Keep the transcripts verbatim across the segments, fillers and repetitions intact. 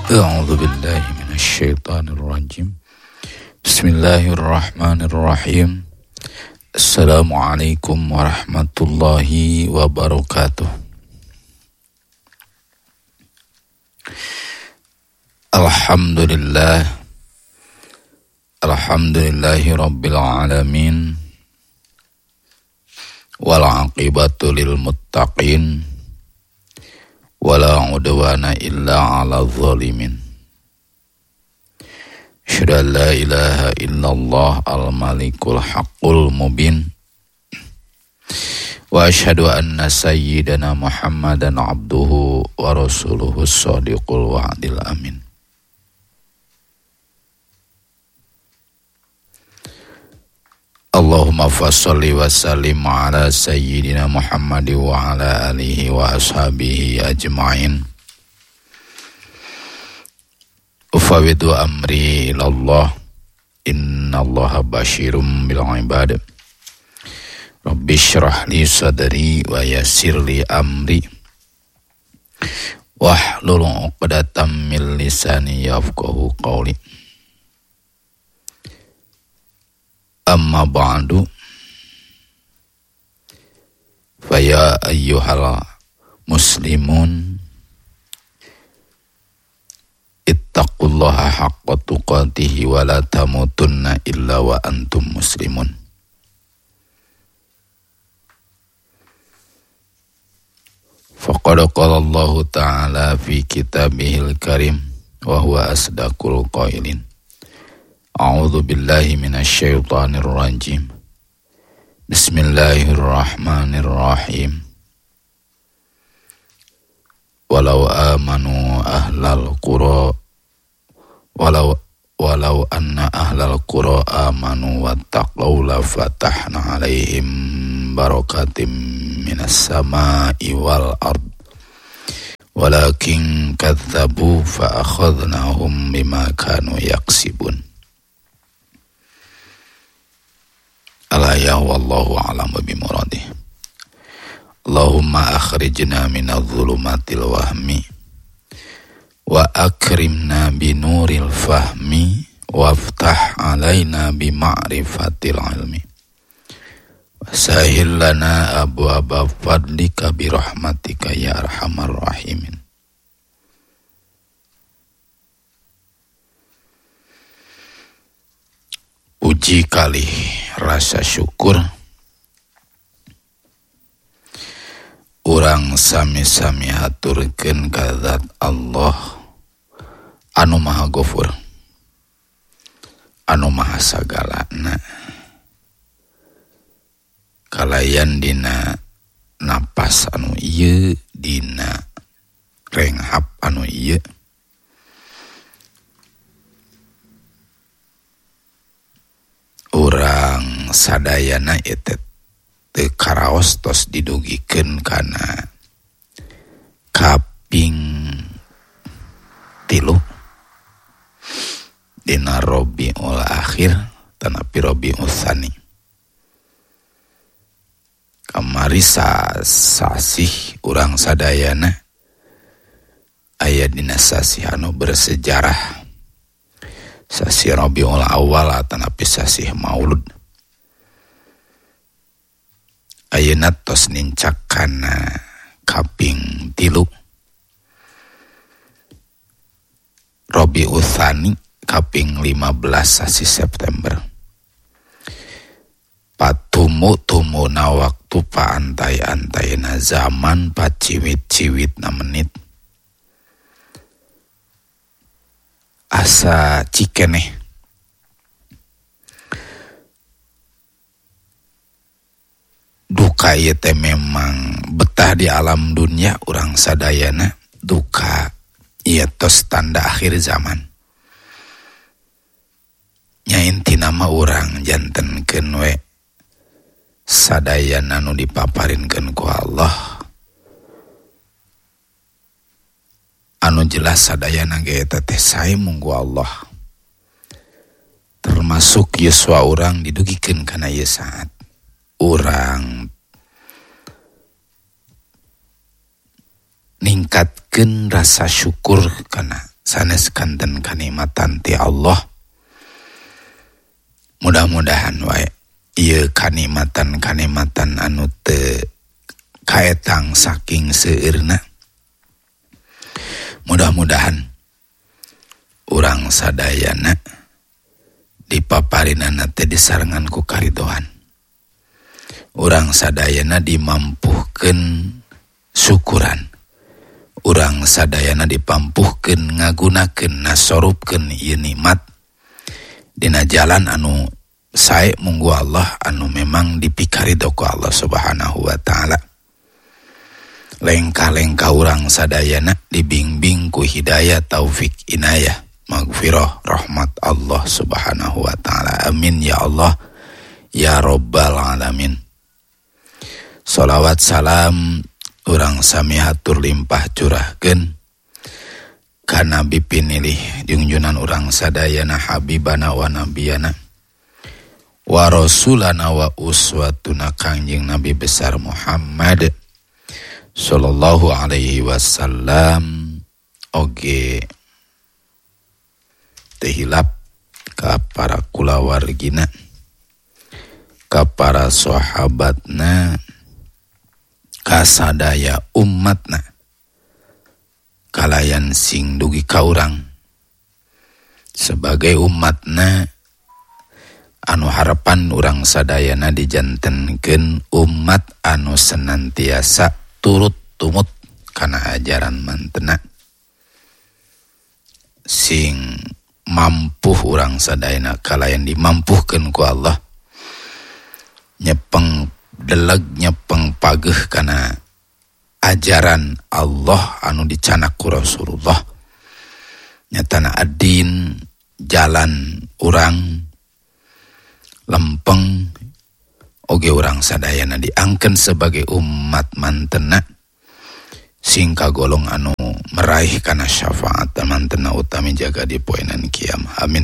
A'udzu billahi minasyaitonir rajim. Bismillahirrahmanirrahim. Assalamualaikum warahmatullahi wabarakatuh. Alhamdulillah. Alhamdulillahi rabbil alamin. Wal aqibatu lil muttaqin. Wala udwana illa ala zalimin. Asyhadu an la ilaha illallah al-malikul haqqul mubin. Wa asyhadu anna sayyidana Muhammadan abduhu wa rasuluhu shadiqul wa'dil amin. Allahumma fassalli wa sallim ala sayyidina Muhammad wa ala alihi wa ashabihi ajma'in. Ufawidu amri ilallah, innallaha basyirum bil ibad. Rabbi syrah li sadri wa yassir li amri wahlul 'uqdatam min lisani yafqahu qawli. Amma ba'du, faya ayyuhal muslimun ittaqullaha haqqa tuqatihi wa la tamutunna illa wa antum muslimun. Faqad qala Allah ta'ala fi kitabihil karim wa huwa asdaqul qailin. A'udzu billahi minasyaitonir rajim. Bismillahirrahmanirrahim. Walau amanu ahlal qura walau walau anna ahlal qura amanu wattaqaw la fatahna 'alaihim barakatim minas samai wal ard. Walakin kadzabu fa akhadnahum bima kanu yaksibun. Alaya wallahu a'lam bimuradih. Allahumma akhrijna minadh-dhulumatil wahmi wa akrimna binuril fahmi waftah alaina bima'rifatil ilmi wa sahhil lana abwaaba fadlika birahmatika ya arhamar rahimin. Puji kali rasa syukur urang sami-sami haturkeun ka Zat Allah anu maha ghafur, anu maha sagalana, kalayan dina napas anu ieu, dina renghap anu ieu, urang sadayana eta teu karaos tos didugikeun kana kaping tilu dina Rabiul Akhir tanapi Rabiul Tsani. Kamari sa sasih urang sadayana aya dina sasih anu bersejarah. Sasih Rabiul Awal atanapi sasih Maulud. Ayeuna tos nincak kana kaping tilu. Rabiul Tsani kaping lima belas sasi September. Patumu-tumuna waktu paantai-antaina zaman paciwit-ciwitna menit. Asa cikeneh duka ieu teh memang betah di alam dunia urang sadayana. Duka ieu tos tanda akhir zaman. Nya intina mah urang jantenkeun we sadayana nu dipaparinkeun ku Allah. Anu jelas sadayana ge eta teh sae munggu Allah. Termasuk yuswa urang didugikeun kana ieu saat. Urang ningkatkeun rasa syukur kana sanes kanten kanikmatan ti Allah. Mudah-mudahan wae ieu kanikmatan-kanikmatan anu teu kaetang saking seueurna. Mudah-mudahan urang sadayana dipaparinana teh disarengan ku karidoan. Urang sadayana dimampuhkeun syukuran. Urang sadayana dipampuhkeun ngagunakeun nasorupkeun ieu nikmat dina jalan anu sae munggu Allah anu memang dipikarido ku Allah Subhanahu wa taala. Lengkah-lengkah urang sadayana dibimbing ku hidayah taufik inayah maghfirah rahmat Allah Subhanahu wa taala. Amin ya Allah ya rabbal alamin. Shalawat salam urang sami hatur limpah curahkeun ka nabi pinilih junjunan urang sadayana habibana wa nabiyana wa rasulana wa uswatuna kangjeng Nabi besar Muhammad sallallahu alaihi wasallam. Oge teu hilap ka para kulawargina, ka para sahabatna, ka sadaya ummatna, kalayan sing dugi ka urang sebagai umatna anu harapan urang sadayana dijantenkeun umat anu senantiasa turut tumut kana ajaran mantena, sing mampu urang sadayana kalayan dimampuhkeun ku Allah nyepeng deleg nyepeng pageuh kana ajaran Allah anu dicanak ku Rasulullah. Nyatana adin jalan urang lempeng oge urang sadayana diangkeun sebagai umat mantena sing kagolong anu meraih kana syafaat mantena utami jaga di poenan kiamah. Amin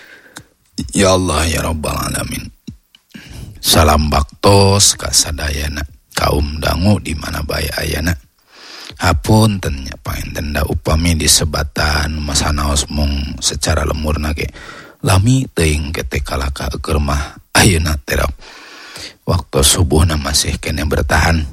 ya Allah ya rabbal alamin. Salam baktos ka sadayana kaum dangu di mana bae ayana. Hapunten nya painten da upami disebatan masanaos mung secara lemurna ge lami teuing kete kalaka keur mah ayeuna teh waktu subuhna masih kene bertahan.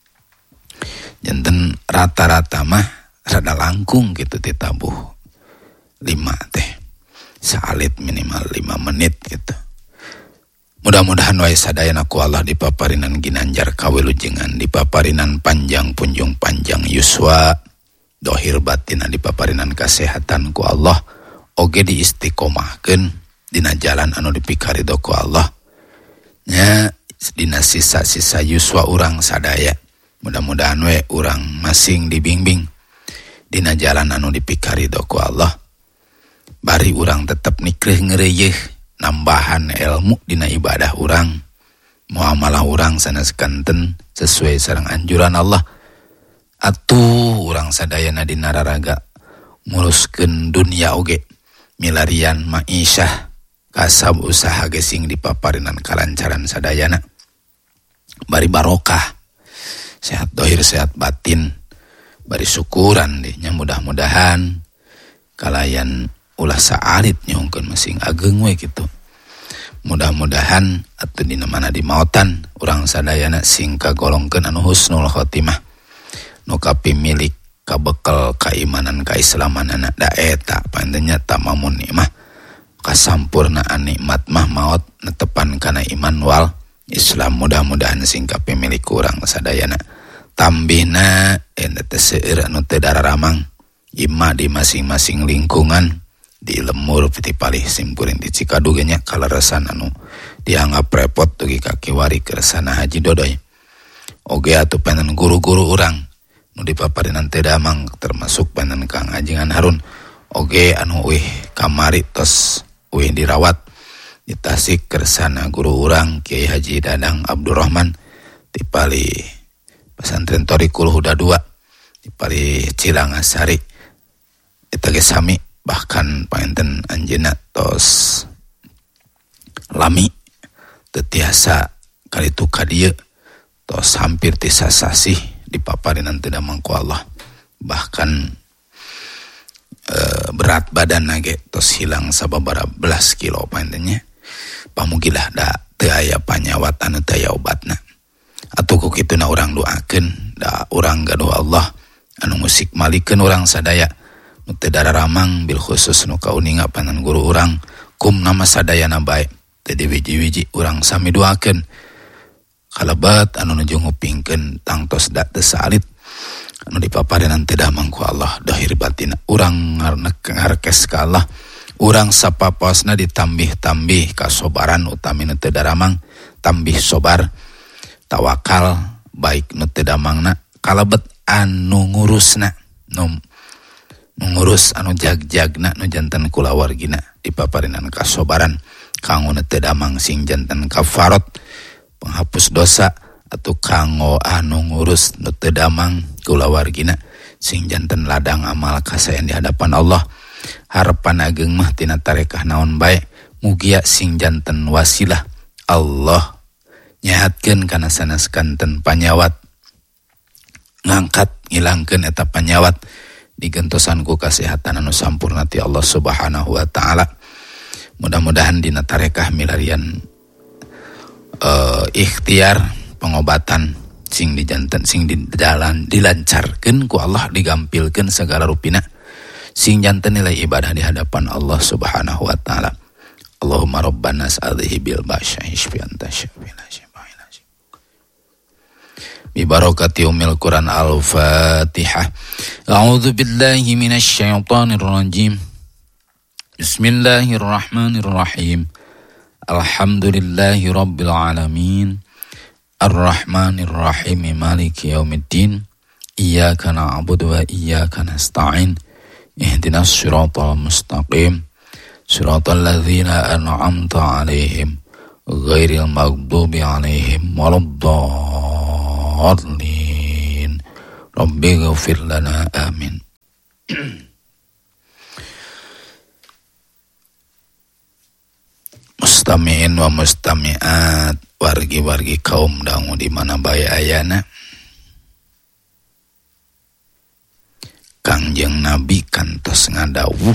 Janten rata-rata mah rada langkung gitu ditabuh lima teh. Saalit minimal lima menit gitu. Mudah-mudahan wae sadayana ku Allah dipaparinan ginanjar kawilujengan, dipaparinan panjang punjung panjang yuswa, dohir batina dipaparinan kesehatan ku Allah, oge diistiqomahkeun dina jalan anu dipikarido ku Allah. Nya dina sisa-sisa yuswa urang sadaya. Mudah-mudahan we urang masing dibimbing dina jalan anu dipikarido ku Allah. Bari urang tetep nikreh ngeureuyeih nambahan ilmu dina ibadah urang, muamalah urang sanes kanten sesuai sareng anjuran Allah. Atuh urang sadayana dina raraga nguruskeun dunia oge, milarian ma'isyah, kasab usaha ge sing dipaparinan kalancaran sadayana. Bari barokah, sehat dohir sehat batin, bari syukuran deh nya mudah-mudahan kalayan ulah saalit nyongkeun masing ageng we kitu. Mudah-mudahan atuh dina mana di maotan urang sadayana sing kagolongkeun anu husnul khotimah, nu kapimilik kabekal kaimanan kaislamanana da eta pandenya tamamun nikmah kasampurnaan nikmat mah maot netepan kana iman wal Islam. Mudah-mudahan sing kapimilik urang sadayana tambihna ente teh seueur anu teu dararamang imah di masing-masing lingkungan di lemur piti palih simkuring di Cikadu nya kaleresan anu dianggap repot dugi kaki wari keresana haji dodoy. Oge atuh penen guru-guru urang nu dipaparinan teu damang termasuk penen Kang Ajengan Harun. Oge anu wih kamari tos wih dirawat di Tasik keresana guru urang Kiai Haji Dadang Abdurrahman di palih pesantren Thoriqul Huda dua di palih Cilangasari eta ge sami. Bahkan painten anjeunna tos lami teu tiasa kalitu ka dieu tos hampir ti sasasih dipaparinan teu damang ku Allah. Bahkan e, berat badan nage tos hilang sababaraha belas kilo pantennya pamugilah da teu aya panyawat anu teu aya obatna atuh ku kituna urang doakeun da urang gaduh Allah anu musik malikeun urang sadaya nu teu dararamang bil khusus nu kauninga panan guru urang kum nama sadayana bae teu diwiji-wiji urang sami doakeun kalabat anu nuju ngupingkeun tangtos da teu salit anu dipaparenan teu damang ku Allah dahir batina urang ngarekes ka Allah urang sapaposna ditambih-tambih kasobaran utamina teu daramang tambih sobar tawakal baik nu teu damangna kalebet anu ngurusna nu ngurus anu jag-jagna nu janten kulawargina dipaparenan kasobaran kanggo teu damang sing janten kafarot penghapus dosa atau kanggo anu ngurus nu teu damang kulawargina sing janten ladang amal kasayan di hadapan Allah harapan ageng mah tina tarekah naon bae mugia sing janten wasilah Allah nyahatkeun kana sanes kanten panyawat ngangkat ngilangkeun eta panyawat digentosan ku kasehatan anu sampurna ti Allah Subhanahu wa taala mudah-mudahan dina tarekah milarian Uh, ikhtiar pengobatan sing dijanten sing di dalan dilancarkeun ku Allah digampilkeun segala rupina sing janten nilai ibadah di hadapan Allah Subhanahu wa taala. Allahumma rabbana sa'adhihi bil ba'sya ishfi anta syafina syafina bi barakati umil Quran al-Fatihah. A'udzu billahi minasy syaithanir rajim. Bismillahirrahmanirrahim. Alhamdulillahi rabbil alamin Ar-Rahmanir Rahim Maliki yaumiddin Iyyaka na'budu wa iyyaka nasta'in Ihdinas siratal mustaqim Siratal ladzina an'amta 'alaihim ghairil maghdubi 'alaihim waladdallin Rabbighfir lana amin. Mustami'in wa mustami'at wargi-wargi kaum dangu di mana bae ayana Kangjeng Nabi kantos ngadawuh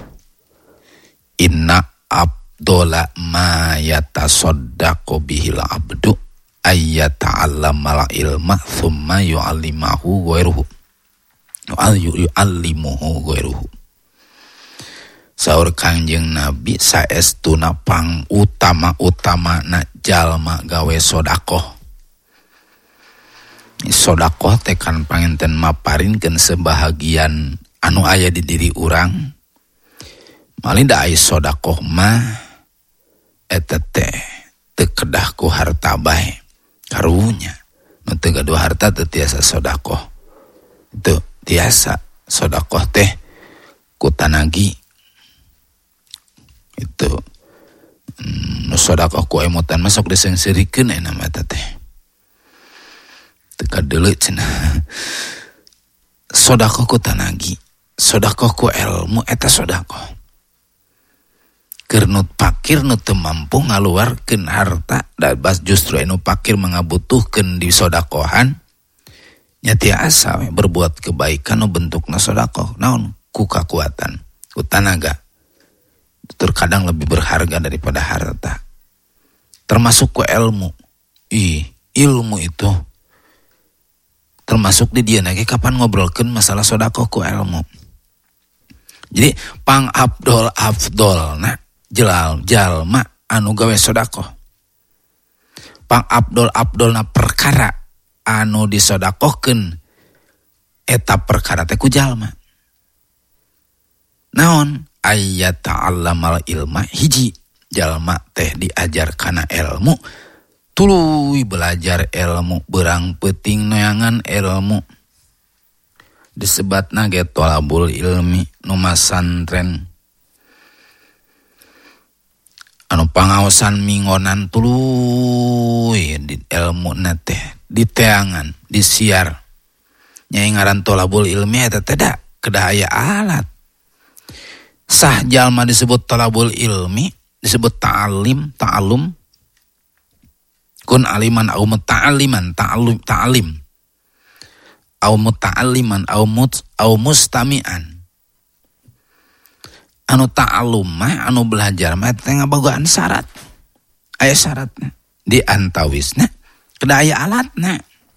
inna abdola ma yatasaddaqu bihil abdu ayyata'allamal ilma thumma yu'allimahu ghairuhu yu'allimuhu ghairuhu. Saur Kangjeng Nabi saestuna pang utama-utama na jalma gawe sodakoh. Sodakoh tekan pangenten maparinkeun sebahagian anu aya di diri urang. Malih da aya sodakoh mah eta teh teu kedah ku harta bae karunya. Nu teu gaduh harta teu tiasa sodakoh. Itu tiasa sodakoh teh ku tanagi itu nu sodakoh ku emutan masuk disengserikeun aya nama eta teh teu kadeuleu cenah sodakoh ku tanagi sodakoh ku ilmu eta sodakoh keur nu pakir nu teu mampu ngaluarkeun harta da bas justru anu pakir mengabutuhkeun di sodakohan nya tiasa we berbuat kebaikan nu bentukna sodakoh naon ku kakuatan ku tanaga terkadang lebih berharga daripada harta. Termasuk ku ilmu. Ih, ilmu itu termasuk di dia lagi kapan ngobrolkeun masalah sedekah ku ilmu. Jadi pang abdol afdol nah jelal jalma anu gawe sedekah. Pang abdol abdolna perkara anu disedekahkeun eta perkara teh ku jalma. Naon? Ayat ta'allamal ilma hiji jalma teh diajar kana ilmu tuluy belajar ilmu berang peuting neangan ilmu disebatna ge thalabul ilmi nu masantren anu pangaosan mingonan tuluy di ilmu na teh diteangan disiar nyai ngaran thalabul ilmi eta teh da kedah aya alat. Sah jalma disebut talabul ilmi, disebut ta'alim, ta'alum. Kun aliman au muta'aliman, ta'alum, ta'alim. Au muta'aliman, au mut, au mustami'an. anu ta'alum mah anu belajar mah teh ngabogaan syarat. Aya syaratna. Di antawisna kada aya alatna.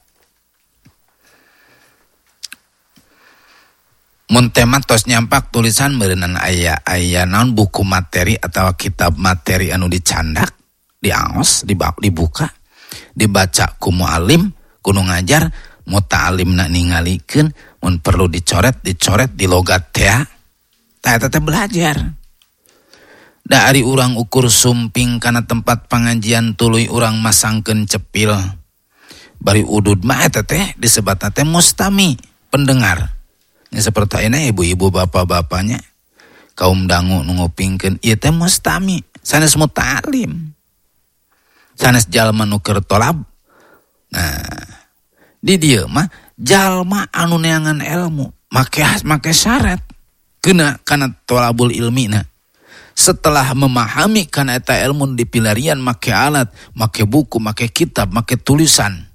Mun teh tos nyampak tulisan meureunana aya aya naon buku materi atau kitab materi anu dicandak, diaos, dibuka, dibaca ku mualim, kudu ngajar, muta'alimna ningalikeun, mun perlu dicoret, dicoret di logat teh. Tah eta teh belajar. Da ari urang ukur sumping kana tempat pengajian tuluy urang masangkeun cepil. Bari udud mah eta teh disebutna teh mustami, pendengar. Nya saperti ayeuna ibu-ibu bapak-bapaknya kaum dangu nu ngupingkeun ieu teh mustami, sanes muta'alim. Sanes jalma nu keur tolab. Nah, di dieu mah jalma anu neangan ilmu make make syarat keuna kana tolabul ilmina. Setelah memahami kana eta ilmu dipilarian make alat, make buku, make kitab, make tulisan.